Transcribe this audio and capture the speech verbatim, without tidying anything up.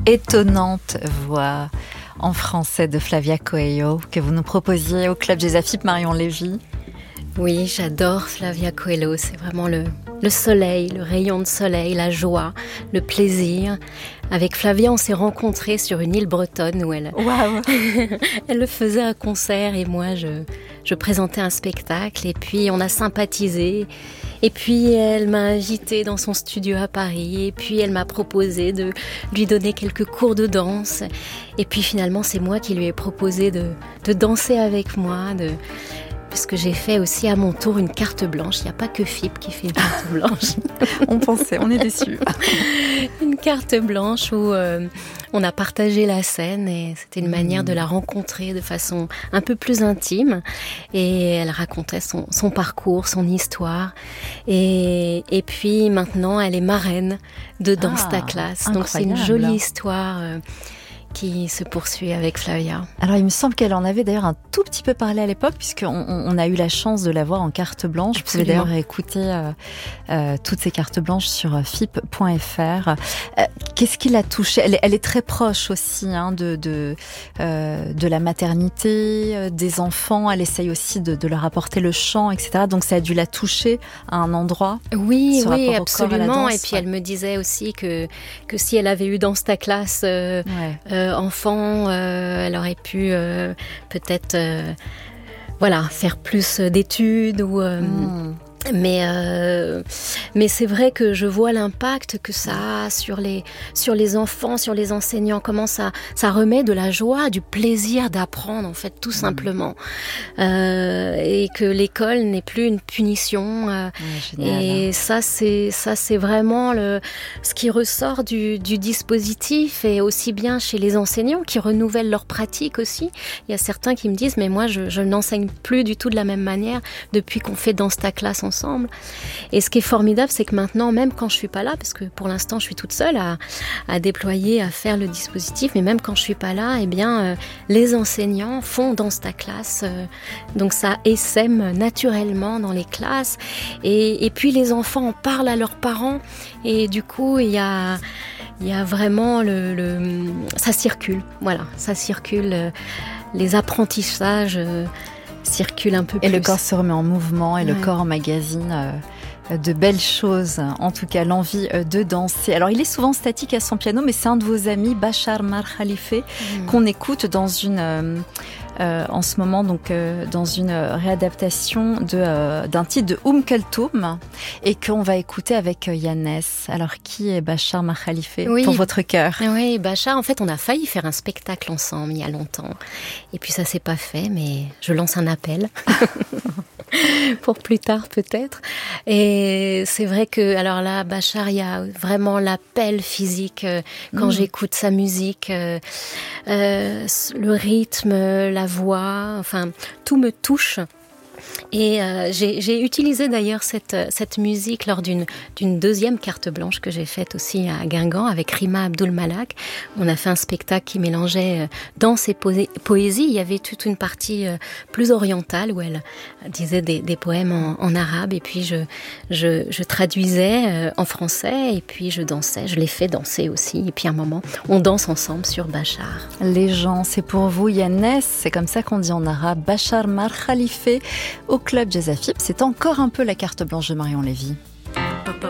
Étonnante voix en français de Flavia Coelho que vous nous proposiez au Club Jazz Afib, Marion Lévy. Oui, j'adore Flavia Coelho, c'est vraiment le, le soleil, le rayon de soleil, la joie, le plaisir. Avec Flavia, on s'est rencontrés sur une île bretonne où elle, wow. elle faisait un concert et moi je, je présentais un spectacle et puis on a sympathisé. Et puis elle m'a invitée dans son studio à Paris et puis elle m'a proposé de lui donner quelques cours de danse. Et puis finalement c'est moi qui lui ai proposé de, de danser avec moi, de... puisque j'ai fait aussi à mon tour une carte blanche. Il n'y a pas que F I P qui fait une carte blanche. On pensait, on est déçus. Une carte blanche où euh, on a partagé la scène et c'était une manière de la rencontrer de façon un peu plus intime. Et elle racontait son, son parcours, son histoire. Et, et puis maintenant, elle est marraine de Danse ta classe. Donc c'est une jolie histoire euh, qui se poursuit avec Flavia. Alors il me semble qu'elle en avait d'ailleurs un tout petit peu parlé à l'époque, puisqu'on on a eu la chance de la voir en carte blanche. Vous pouvez d'ailleurs écouter euh, euh, toutes ces cartes blanches sur F I P point F R. Euh, Qu'est-ce qui l'a touchée? elle, elle est très proche aussi hein, de, de, euh, de la maternité, euh, des enfants. Elle essaye aussi de, de leur apporter le chant, et cetera. Donc ça a dû la toucher à un endroit. Oui, oui, absolument. Et puis elle me disait aussi que, que si elle avait eu Danse ta classe euh, ouais. euh, enfant, euh, elle aurait pu euh, peut-être euh, voilà, faire plus d'études ou euh, mmh. Mais, euh, mais c'est vrai que je vois l'impact que ça a sur les, sur les enfants, sur les enseignants, comment ça, ça remet de la joie, du plaisir d'apprendre, en fait, tout simplement. Euh, et que l'école n'est plus une punition. Euh, ouais, et ça, c'est, ça, c'est vraiment le, ce qui ressort du, du dispositif, et aussi bien chez les enseignants qui renouvellent leur pratique aussi. Il y a certains qui me disent, mais moi, je, je n'enseigne plus du tout de la même manière depuis qu'on fait Danse ta classe ensemble. Ensemble. Et ce qui est formidable, c'est que maintenant, même quand je suis pas là, parce que pour l'instant, je suis toute seule à, à déployer, à faire le dispositif, mais même quand je suis pas là, eh bien, euh, les enseignants font Danse ta classe, euh, donc ça essaime naturellement dans les classes, et, et puis les enfants en parlent à leurs parents, et du coup, il y a il y a vraiment le, le ça circule, voilà, ça circule, euh, les apprentissages. Euh, circule un peu plus. Et le corps se remet en mouvement et ouais. le corps emmagasine euh, de belles choses, en tout cas l'envie euh, de danser. Alors il est souvent statique à son piano, mais c'est un de vos amis, Bachar Mar Khalife, mmh. qu'on écoute dans une... Euh, Euh, en ce moment donc euh, dans une réadaptation de, euh, d'un titre de Oum Kulthum et qu'on va écouter avec euh, Yannès. Alors qui est Bachar Mar Khalife oui. pour votre cœur? Oui, Bachar, en fait on a failli faire un spectacle ensemble il y a longtemps et puis ça s'est pas fait, mais je lance un appel pour plus tard peut-être. Et c'est vrai que alors là, Bachar, il y a vraiment l'appel physique euh, quand mmh. j'écoute sa musique, euh, euh, le rythme, la voix, enfin tout me touche. Et euh, j'ai, j'ai utilisé d'ailleurs cette, cette musique lors d'une, d'une deuxième carte blanche que j'ai faite aussi à Guingamp avec Rima Abdul-Malak. On a fait un spectacle qui mélangeait danse et poé- poésie. Il y avait toute une partie euh, plus orientale où elle disait des, des poèmes en, en arabe, et puis je, je, je traduisais euh, en français, et puis je dansais. Je l'ai fait danser aussi. Et puis à un moment, on danse ensemble sur Bachar. Les gens, c'est pour vous Yannès, c'est comme ça qu'on dit en arabe, Bachar Mar Khalife au Club Jazz Afib. C'est encore un peu la carte blanche de Marion Lévy.